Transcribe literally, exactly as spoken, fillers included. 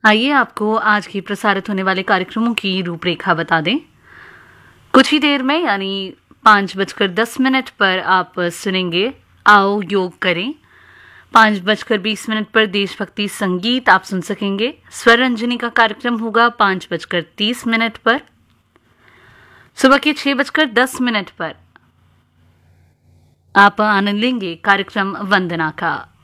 आइए आपको आज की प्रसारित होने वाले कार्यक्रमों की रूपरेखा बता दें। कुछ ही देर में यानी पाँच बजकर दस मिनट पर आप सुनेंगे आओ योग करें। पाँच बजकर बीस मिनट पर देशभक्ति संगीत आप सुन सकेंगे। स्वर रंजनी का कार्यक्रम होगा पाँच बजकर तीस मिनट पर। सुबह के छह बजकर दस मिनट पर आप आनंद लेंगे कार्यक्रम वंदना का।